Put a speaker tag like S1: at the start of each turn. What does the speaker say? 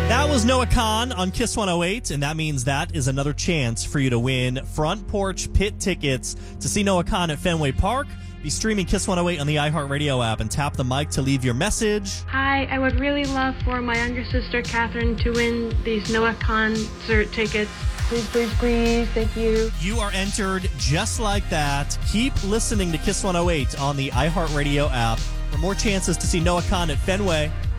S1: That was Noah Khan on Kiss 108, and that means that is another chance for you to win front porch pit tickets to see Noah Khan at Fenway Park. Be streaming Kiss 108 on the iHeartRadio app and tap the mic to leave your message.
S2: Hi, I would really love for my younger sister, Catherine, to win these Noah concert tickets. Please, please, please. Thank you.
S1: You are entered just like that. Keep listening to Kiss 108 on the iHeartRadio app for more chances to see Noah Khan at Fenway.